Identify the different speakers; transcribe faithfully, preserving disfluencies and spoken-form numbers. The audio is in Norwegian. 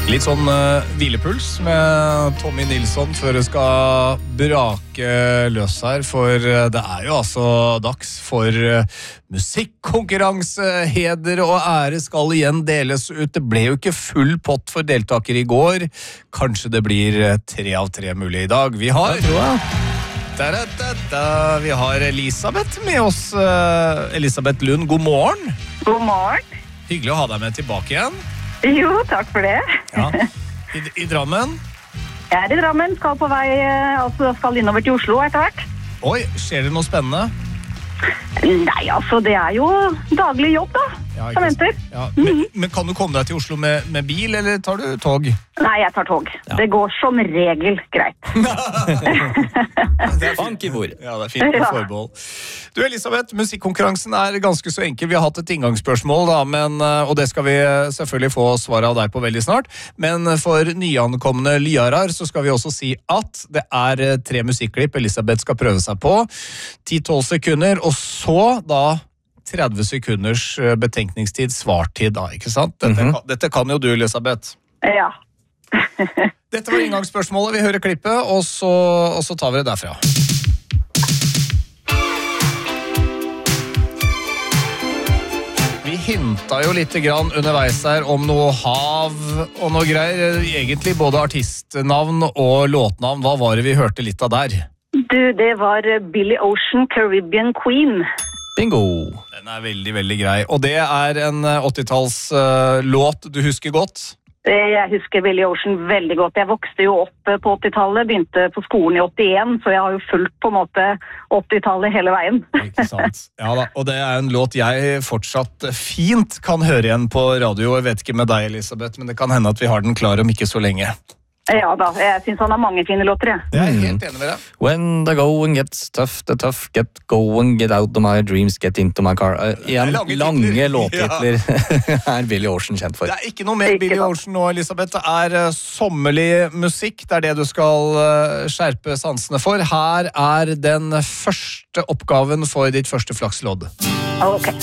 Speaker 1: Litt sånn uh, hvilepuls med Tommy Nilsson før det skal brake løs her, for uh, det er jo altså dags for uh, musikkonkurranse. Heder og ære skal igjen deles ut. Det ble jo ikke full pott for deltakere i går. Kanskje det blir uh, tre av tre mulig i dag. Vi har... Da, da, da, da. Vi har Elisabeth med oss. Uh, Elisabeth Lund, god morgen.
Speaker 2: God morgen.
Speaker 1: Hyggelig å ha deg med tilbake igjen.
Speaker 2: Jo, takk for det.
Speaker 1: Ja. I, I Drammen?
Speaker 2: Jeg er i Drammen, skal på vei, altså skal innover til Oslo etter hvert.
Speaker 1: Oi, skjer det noe spennende?
Speaker 2: Nei, altså, det er jo daglig jobb da,
Speaker 1: ja,
Speaker 2: som venter.
Speaker 1: Ja. Men, men kan du komme deg til Oslo med, med bil, eller tar du tog?
Speaker 2: Nei, jeg tar tog. Ja. Det går som regel greit.
Speaker 1: Det er bank i bord. Ja, det er fint med forbehold. Du, Elisabeth, musikkonkurransen er ganske så enkel. Vi har hatt et inngangsspørsmål, da, men, og det skal vi selvfølgelig få svar av deg på veldig snart. Men for nyankomne lyarar så skal vi også si at det er tre musikklipp Elisabeth skal prøve seg på. ti til tolv sekunder, og så da tretti sekunders betenkningstid, svartid da, ikke sant? Dette, mm-hmm. kan, dette kan jo du, Elisabeth.
Speaker 2: Ja.
Speaker 1: Dette var inngangsspørsmålet. Vi hører klippet, og så, og så tar vi det derfra. Vi hinta jo litt grann underveis her om noe hav og noe greier. Egentlig både artistnavn og låtnavn. Hva var det vi hørte litt av der?
Speaker 2: Du, det var Billy Ocean, Caribbean Queen.
Speaker 1: Bingo! Den er veldig, veldig grei. Og det er en åttitalls uh, låt du husker godt?
Speaker 2: Jeg husker Billy Ocean veldig godt. Jeg vokste jo opp på åttitallet, begynte på skolen i åttien, så jeg har jo fulgt på en måte åttitallet hele veien.
Speaker 1: Ikke sant? Ja da, og det er en låt jeg fortsatt fint kan høre igjen på radio. Jeg vet ikke med deg, Elisabeth, men det kan hende at vi har den klar om ikke så lenge.
Speaker 2: Ja da, jeg synes han har mange fine låter, jeg.
Speaker 1: Jeg er helt enig med deg.
Speaker 3: When the going gets tough, the tough get going, get out of my dreams, get into my car. Uh, igjen, lange, lange låttitler ja. Er Billy Ocean kjent for.
Speaker 1: Det er ikke noe mer Billy Ocean nå, Elisabeth. Det er uh, sommerlig musikk, det er det du skal uh, skjerpe sansene for. Her er den første oppgaven for ditt første flakslodd.
Speaker 2: Ok.